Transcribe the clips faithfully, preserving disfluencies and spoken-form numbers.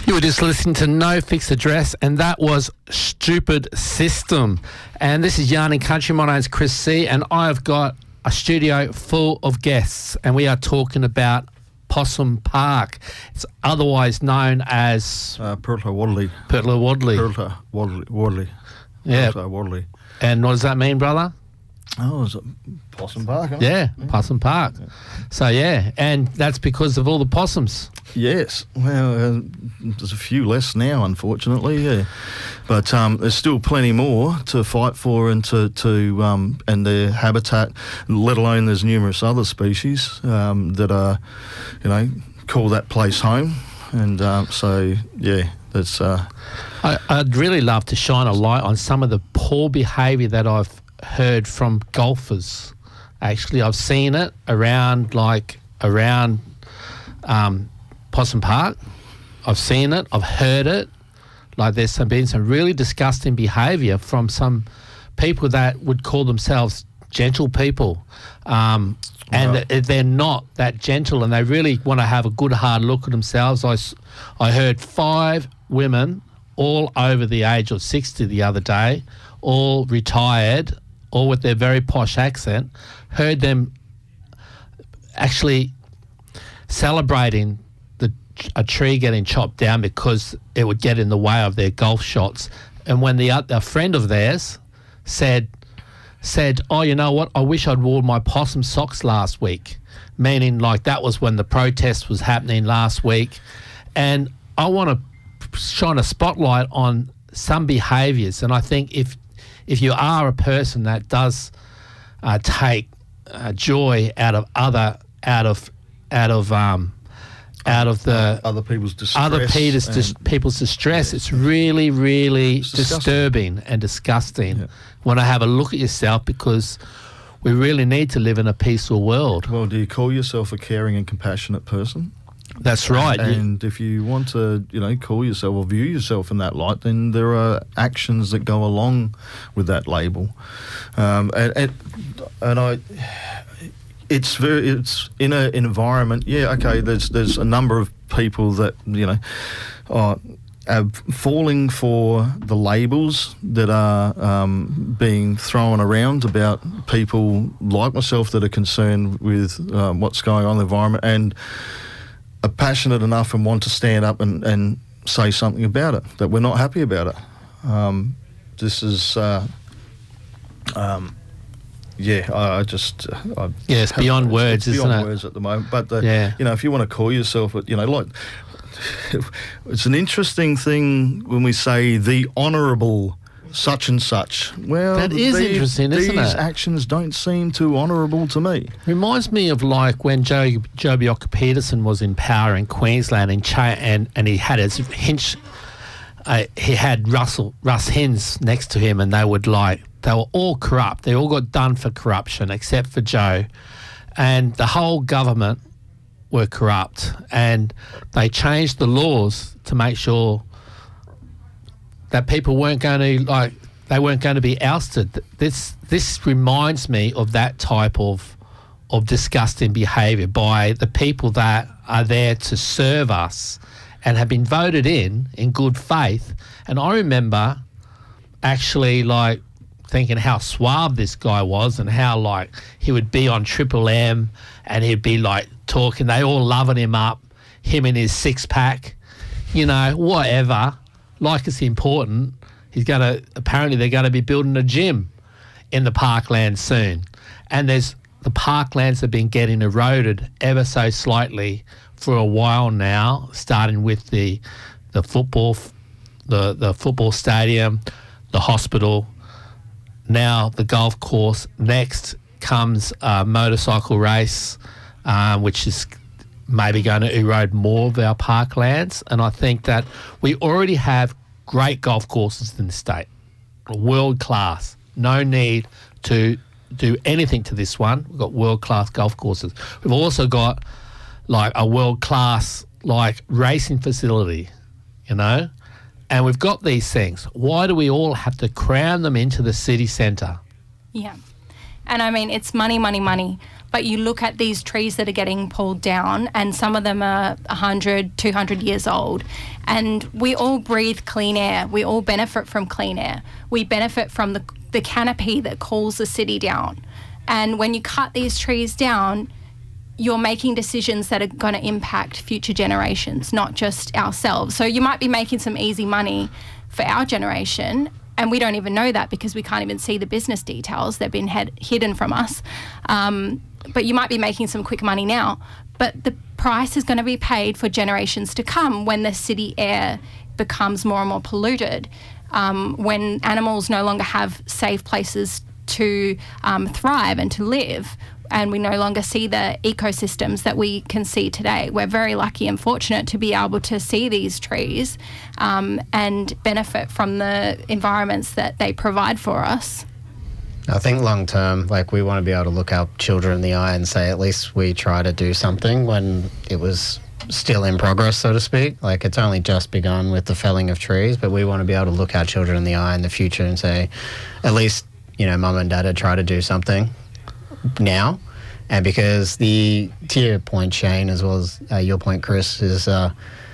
You were just listening to No Fixed Address, and that was Stupid System. And this is Yarning Country. My name's Chris C, and I've got a studio full of guests, and we are talking about Possum Park. It's otherwise known as uh, Perla Wadley. Perla Wadley. Perla Wadley. Wadley. Yeah. Perla Wadley. And what does that mean, brother? Oh, is it Possum Park? Huh? Yeah, yeah, Possum Park. Yeah. So, yeah, and that's because of all the possums. Yes. Well, uh, there's a few less now, unfortunately, yeah. But um, there's still plenty more to fight for and to, to um, and their habitat, let alone there's numerous other species um, that are, you know, call that place home. And um, so, yeah, that's... Uh, I, I'd really love to shine a light on some of the poor behaviour that I've heard from golfers. Actually, I've seen it around, like, around um, Possum Park. I've seen it. I've heard it. Like, there's some, been some really disgusting behaviour from some people that would call themselves gentle people. Um, and Well, they're not that gentle, and they really want to have a good hard look at themselves. I, I heard five women all over the age of sixty the other day, all retired, all with their very posh accent, heard them actually celebrating the a tree getting chopped down because it would get in the way of their golf shots. And when the a friend of theirs said, said, oh, you know what, I wish I'd worn my possum socks last week, meaning like that was when the protest was happening last week. And I want to shine a spotlight on some behaviours, and I think if if you are a person that does uh, take uh, joy out of other out of out of um, out of the other people's distress, other people's, dis- and, people's distress, yeah, it's really, really it's disgusting. disturbing and disgusting. Yeah. Want to have a look at yourself, because we really need to live in a peaceful world. Well, do you call yourself a caring and compassionate person? That's right. And you, if you want to, you know, call yourself or view yourself in that light, then there are actions that go along with that label. Um, and, and and I, it's very, it's in an environment. Yeah, okay. There's there's a number of people that you know are, are falling for the labels that are um, being thrown around about people like myself that are concerned with um, what's going on in the environment and are passionate enough and want to stand up and, and say something about it, that we're not happy about it. Um, this is, uh, um, yeah, I, I just... Uh, I yeah, it's beyond it's, words, it's isn't beyond it? words at the moment. But, the, Yeah. you know, if you want to call yourself, you know, like... It's an interesting thing when we say the honourable such and such. Well, That is these, interesting, isn't these it? actions don't seem too honourable to me. Reminds me of like when Joe Joe Bjelke-Petersen was in power in Queensland, and cha- and and he had his hinch, uh, he had Russell Russ Hins next to him, and they would like they were all corrupt. They all got done for corruption except for Joe, and the whole government were corrupt, and they changed the laws to make sure that people weren't going to like they weren't going to be ousted. This this reminds me of that type of of disgusting behaviour by the people that are there to serve us and have been voted in in good faith. And I remember actually like thinking how suave this guy was and how like he would be on Triple M and he'd be like talking. They all loving him up, him and his six pack, you know, whatever. Like it's important. He's going to, apparently they're going to be building a gym in the parkland soon. And there's, the parklands have been getting eroded ever so slightly for a while now, starting with the the football, the, the football stadium, the hospital, now the golf course. Next comes a motorcycle race, uh, which is maybe going to erode more of our parklands. And I think that we already have great golf courses in the state, world class. No need to do anything to this one. We've got world class golf courses. We've also got like a world class like racing facility, you know, and we've got these things. Why do we all have to cram them into the city centre? Yeah. And I mean, it's money, money, money. but you look at these trees that are getting pulled down, and some of them are one hundred, two hundred years old, and we all breathe clean air. We all benefit from clean air. We benefit from the, the canopy that cools the city down. And when you cut these trees down, you're making decisions that are going to impact future generations, not just ourselves. So you might be making some easy money for our generation, and we don't even know that because we can't even see the business details. They've been had, hidden from us. Um, but you might be making some quick money now, but the price is going to be paid for generations to come when the city air becomes more and more polluted, um, when animals no longer have safe places to um, thrive and to live, and we no longer see the ecosystems that we can see today. We're very lucky and fortunate to be able to see these trees um, and benefit from the environments that they provide for us. I think long term, like, we want to be able to look our children in the eye and say at least we try to do something when it was still in progress, so to speak. Like, it's only just begun with the felling of trees, but we want to be able to look our children in the eye in the future and say at least, you know, mum and dad had tried to do something now. And because the, to your point, Shane, as well as uh, your point, Chris, is uh,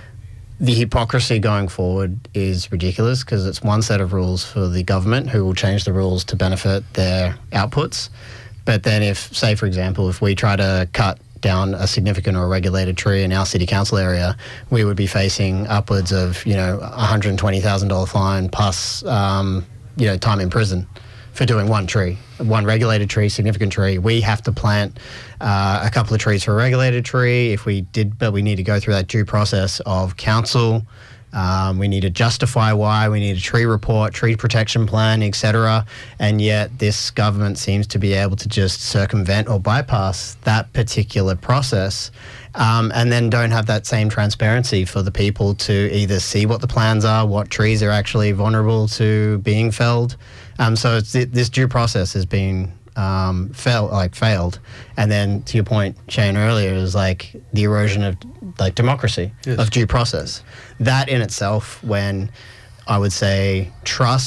the hypocrisy going forward is ridiculous, because it's one set of rules for the government who will change the rules to benefit their outputs. But then if, say, for example, if we try to cut down a significant or regulated tree in our city council area, we would be facing upwards of, you know, one hundred twenty thousand dollars fine plus, um, you know, time in prison for doing one tree, one regulated tree, significant tree. We have to plant uh, a couple of trees for a regulated tree if we did, but we need to go through that due process of council. Um, we need to justify why. We need a tree report, tree protection plan, et cetera. And yet this government seems to be able to just circumvent or bypass that particular process, um, and then don't have that same transparency for the people to either see what the plans are, what trees are actually vulnerable to being felled. Um, so it's, it, this due process has been um, fail, like failed. And then to your point, Shane, earlier, is like the erosion of like democracy, yes, of due process. That in itself, when I would say trust